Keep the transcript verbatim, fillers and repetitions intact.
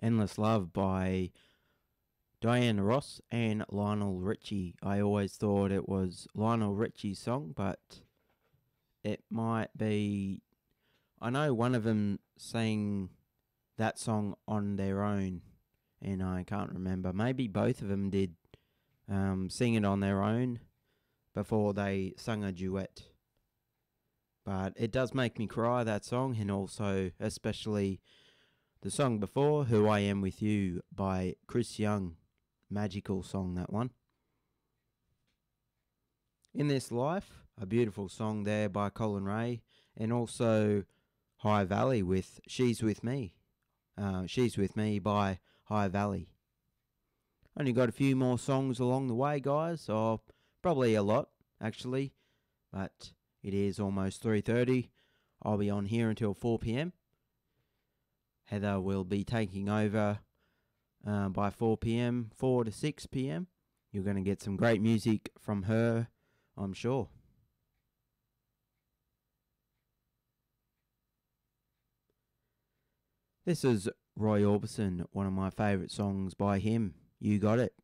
Endless Love by Diana Ross and Lionel Richie. I always thought it was Lionel Richie's song, but it might be. I know one of them sang that song on their own, and I can't remember. Maybe both of them did um, sing it on their own before they sung a duet. But it does make me cry, that song, and also especially the song before, Who I Am With You by Chris Young. Magical song, that one. In This Life, a beautiful song there by Colin Ray, and also High Valley with She's With Me. Uh, She's With Me by High Valley. Only got a few more songs along the way, guys, or probably a lot, actually, but it is almost three thirty. I'll be on here until four p.m. Heather will be taking over uh, by four p.m, four to six p.m. You're going to get some great music from her, I'm sure. This is Roy Orbison, one of my favourite songs by him. You Got It.